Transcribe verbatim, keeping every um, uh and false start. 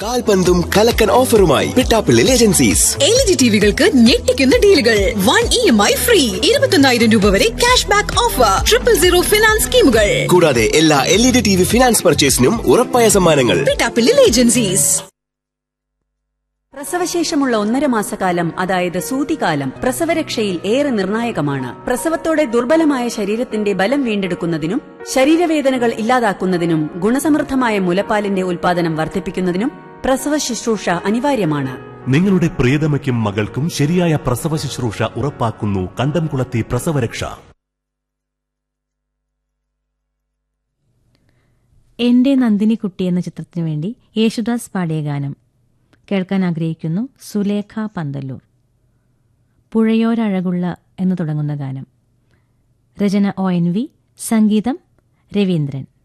കാൽപന്തും കലക്കൻ ഓഫറുമായി Pittappillil agencies. L E D ടിവികൾക്ക് ഞെട്ടിക്കുന്ന ഡീലുകൾ. One E M I free, ഇരുപത്തൊന്നായിരം രൂപ വരെ cash back offer, triple zero finance സ്കീമുകൾ. കൂടാതെ എല്ലാ L E D T V finance പർച്ചേസിനും ഉറപ്പായ സമ്മാനങ്ങൾ. പിട്ടാപ്പിള്ളിൽ ഏജൻസീസ്. പ്രസവശേഷമുള്ള ഒന്നര മാസക്കാലം, അതായത് സൂതികാലം, പ്രസവരക്ഷയിൽ ഏറെ നിർണായകമാണ്. പ്രസവത്തോടെ ദുർബലമായ ശരീരത്തിന്റെ ബലം വീണ്ടെടുക്കുന്നതിനും ശരീരവേദനകൾ ഇല്ലാതാക്കുന്നതിനും ഗുണസമൃദ്ധമായ മുലപ്പാലിന്റെ ഉൽപാദനം വർദ്ധിപ്പിക്കുന്നതിനും പ്രസവ ശുശ്രൂഷ അനിവാര്യമാണ്. നിങ്ങളുടെ പ്രിയതമയ്ക്കും മകൾക്കും ശരിയായ പ്രസവ ശുശ്രൂഷ ഉറപ്പാക്കുന്നു കണ്ടംകുളത്തി പ്രസവരക്ഷ. എന്റെ നന്ദിനിക്കുട്ടി എന്ന ചിത്രത്തിനു വേണ്ടി യേശുദാസ് പാടിയ ഗാനം കേൾക്കാൻ ആഗ്രഹിക്കുന്നു സുലേഖ പന്തല്ലൂർ. പുഴയോരഴകുള്ള എന്ന് തുടങ്ങുന്ന ഗാനം. രചന ഒ എൻ വി, സംഗീതം രവീന്ദ്രൻ.